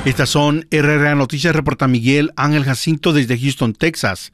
Estas son RRA Noticias, reporta Miguel Ángel Jacinto desde Houston, Texas.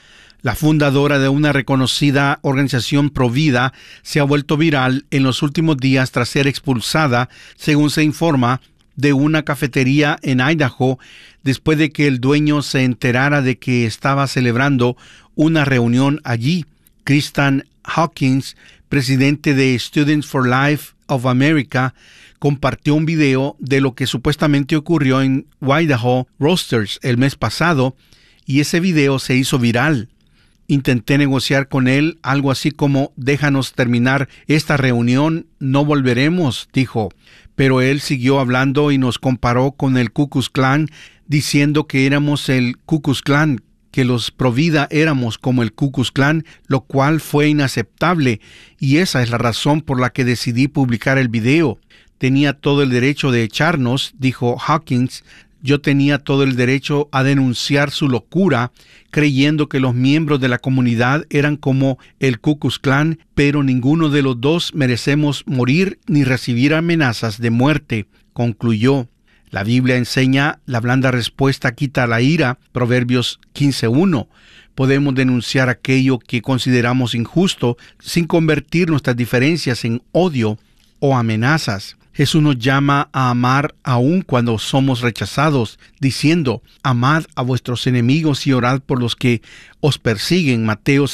La fundadora de una reconocida organización provida se ha vuelto viral en los últimos días tras ser expulsada, según se informa, de una cafetería en Idaho después de que el dueño se enterara de que estaba celebrando una reunión allí. Kristen Hawkins, presidente de Students for Life of America, compartió un video de lo que supuestamente ocurrió en Idaho Roasters el mes pasado, y ese video se hizo viral. Intenté negociar con él algo así como déjanos terminar esta reunión, no volveremos, dijo. Pero él siguió hablando y nos comparó con el Ku Klux Klan, diciendo que éramos el Ku Klux Klan, que los provida éramos como el Ku Klux Klan, lo cual fue inaceptable, y esa es la razón por la que decidí publicar el video. Tenía todo el derecho de echarnos, dijo Hawkins. Yo tenía todo el derecho a denunciar su locura, creyendo que los miembros de la comunidad eran como el Ku Klux Klan, pero ninguno de los dos merecemos morir ni recibir amenazas de muerte, concluyó. La Biblia enseña la blanda respuesta quita la ira, Proverbios 15:1. Podemos denunciar aquello que consideramos injusto sin convertir nuestras diferencias en odio o amenazas. Jesús nos llama a amar aun cuando somos rechazados, diciendo, amad a vuestros enemigos y orad por los que os persiguen, Mateo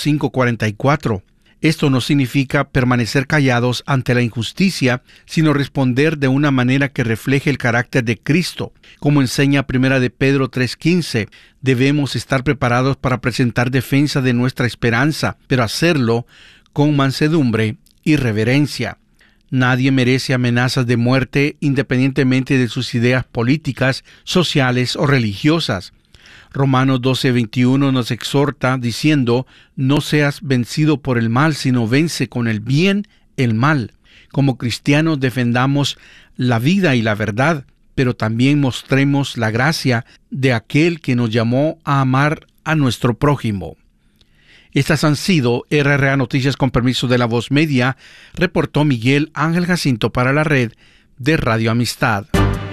5:44. Esto no significa permanecer callados ante la injusticia, sino responder de una manera que refleje el carácter de Cristo. Como enseña 1 de Pedro 3:15, debemos estar preparados para presentar defensa de nuestra esperanza, pero hacerlo con mansedumbre y reverencia. Nadie merece amenazas de muerte independientemente de sus ideas políticas, sociales o religiosas. Romanos 12:21 nos exhorta diciendo, no seas vencido por el mal, sino vence con el bien el mal. Como cristianos defendamos la vida y la verdad, pero también mostremos la gracia de aquel que nos llamó a amar a nuestro prójimo. Estas han sido RRA Noticias con permiso de La Voz Media, reportó Miguel Ángel Jacinto para la red de Radio Amistad.